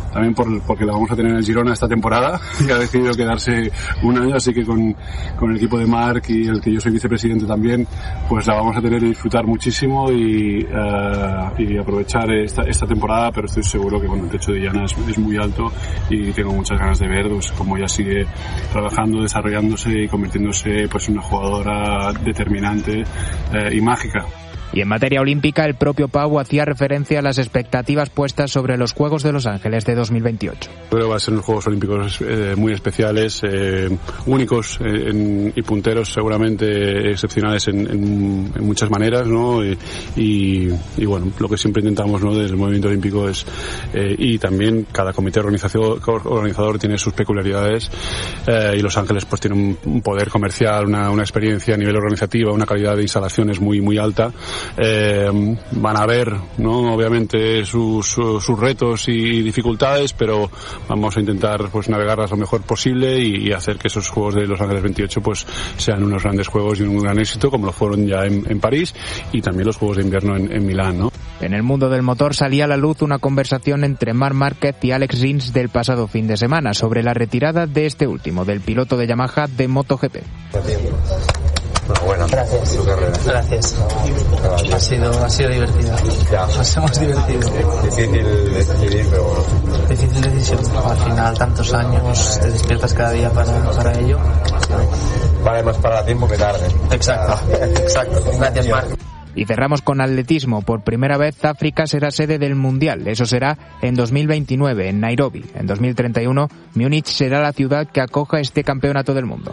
también porque la vamos a tener en el Girona esta temporada y ha decidido quedarse un año, así que con el equipo de Marc y el que yo soy vicepresidente también, pues la vamos a tener y disfrutar muchísimo y aprovechar esta temporada, pero estoy seguro que el techo de Diana es muy alto y tengo muchas ganas de ver pues, cómo ella sigue trabajando, desarrollándose y convirtiéndose pues, en una jugadora determinante y mágica. Y en materia olímpica, el propio Pau hacía referencia a las expectativas puestas sobre los Juegos de Los Ángeles de 2028. Creo que va a ser unos Juegos Olímpicos muy especiales, únicos y punteros seguramente excepcionales en muchas maneras, ¿no? Y bueno, lo que siempre intentamos, ¿no? Desde el movimiento olímpico es, y también cada comité organizador tiene sus peculiaridades, y Los Ángeles pues tiene un poder comercial, una experiencia a nivel organizativo, una calidad de instalaciones muy alta. Van a ver, ¿no? Obviamente sus retos y dificultades, pero vamos a intentar pues navegarlas lo mejor posible y hacer que esos Juegos de Los Ángeles 28 pues sean unos grandes juegos y un gran éxito, como lo fueron ya en París y también los Juegos de Invierno en Milán, ¿no? En el mundo del motor salía a la luz una conversación entre Marc Márquez y Alex Rins del pasado fin de semana sobre la retirada de este último, del piloto de Yamaha de MotoGP. Bueno, gracias. Tu carrera. Gracias. Ha sido divertido. Ya. Nos hemos divertido. Difícil decidir, pero bueno. Difícil decisión. Al final, tantos años, te despiertas cada día para ello. Vale más para tiempo que tarde. Exacto. Gracias, Marc. Y cerramos con atletismo. Por primera vez, África será sede del Mundial. Eso será en 2029, en Nairobi. En 2031, Múnich será la ciudad que acoja este campeonato del mundo.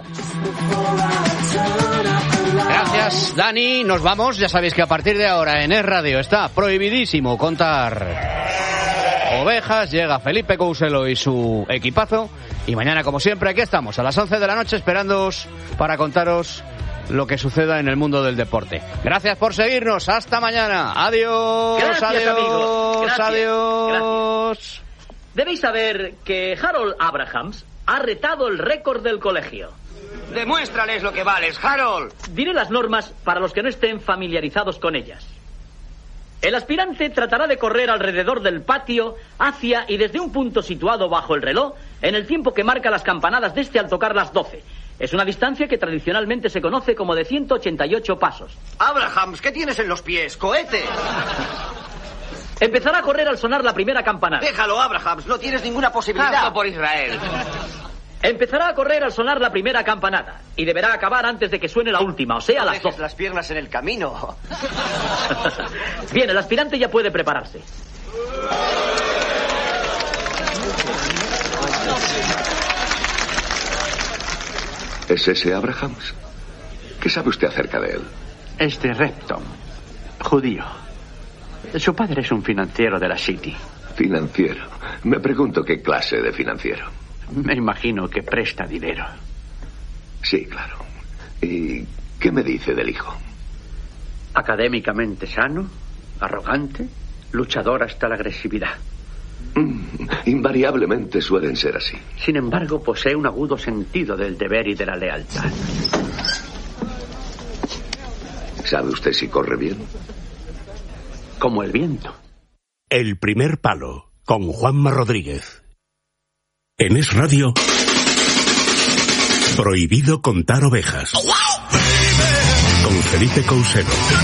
Gracias, Dani. Nos vamos. Ya sabéis que a partir de ahora en Es Radio está prohibidísimo contar ovejas. Llega Felipe Couselo y su equipazo. Y mañana, como siempre, aquí estamos a las 11 de la noche esperándoos para contaros lo que suceda en el mundo del deporte. Gracias por seguirnos. Hasta mañana. Adiós. Gracias, amigos. Gracias, adiós. Gracias. Debéis saber que Harold Abrahams ha retado el récord del colegio. Demuéstrales lo que vales, Harold. Diré las normas para los que no estén familiarizados con ellas. El aspirante tratará de correr alrededor del patio, hacia y desde un punto situado bajo el reloj, en el tiempo que marca las campanadas de este al tocar las 12. Es una distancia que tradicionalmente se conoce como de 188 pasos. Abrahams, ¿qué tienes en los pies? ¡Cohete! Empezará a correr al sonar la primera campanada. Déjalo, Abrahams, no tienes ninguna posibilidad. Hazlo por Israel. Empezará a correr al sonar la primera campanada y deberá acabar antes de que suene la última, o sea, a las 12. Las piernas en el camino. Bien, el aspirante ya puede prepararse. ¿Es ese Abrahams? ¿Qué sabe usted acerca de él? Es de Repton, judío. Su padre es un financiero de la City. Financiero. Me pregunto qué clase de financiero. Me imagino que presta dinero. Sí, claro. ¿Y qué me dice del hijo? Académicamente sano, arrogante, luchador hasta la agresividad. Invariablemente suelen ser así. Sin embargo, posee un agudo sentido del deber y de la lealtad. ¿Sabe usted si corre bien? Como el viento. El primer palo, con Juanma Rodríguez. En Es Radio, prohibido contar ovejas. Con Felipe Couselo.